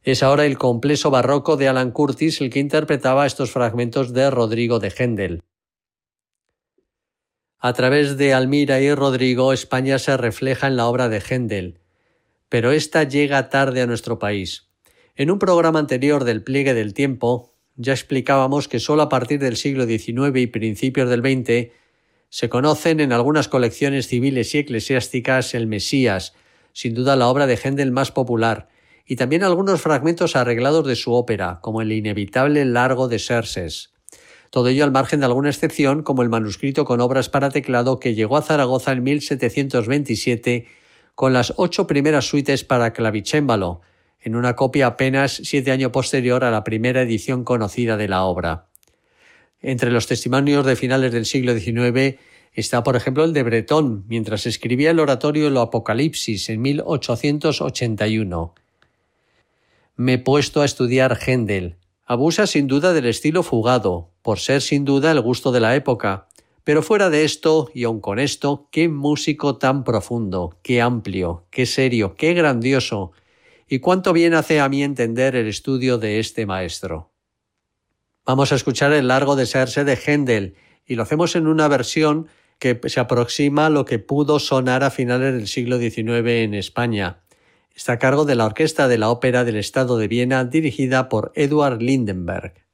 Es ahora el complejo barroco de Alan Curtis el que interpretaba estos fragmentos de Rodrigo de Händel. A través de Almira y Rodrigo, España se refleja en la obra de Händel, pero esta llega tarde a nuestro país. En un programa anterior del Pliegue del Tiempo, ya explicábamos que solo a partir del siglo XIX y principios del XX se conocen en algunas colecciones civiles y eclesiásticas el Mesías, sin duda la obra de Händel más popular, y también algunos fragmentos arreglados de su ópera, como el inevitable Largo de Xerxes. Todo ello al margen de alguna excepción, como el manuscrito con obras para teclado que llegó a Zaragoza en 1727 con las 8 primeras suites para clavicémbalo, en una copia apenas 7 años posterior a la primera edición conocida de la obra. Entre los testimonios de finales del siglo XIX está, por ejemplo, el de Bretón, mientras escribía el oratorio El Apocalipsis en 1881. Me he puesto a estudiar Händel. Abusa sin duda del estilo fugado, por ser sin duda el gusto de la época. Pero fuera de esto, y aun con esto, qué músico tan profundo, qué amplio, qué serio, qué grandioso, y cuánto bien hace a mí entender el estudio de este maestro. Vamos a escuchar el Largo de Xerxes de Händel, y lo hacemos en una versión que se aproxima a lo que pudo sonar a finales del siglo XIX en España. Está a cargo de la Orquesta de la Ópera del Estado de Viena, dirigida por Eduard Lindenberg.